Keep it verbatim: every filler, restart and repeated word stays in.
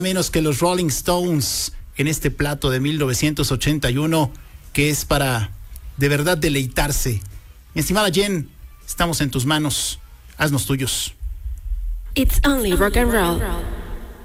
menos que los Rolling Stones en este plato de mil novecientos ochenta y uno, que es para de verdad deleitarse. Mi estimada Jen, estamos en tus manos. Haznos tuyos. It's only rock and roll.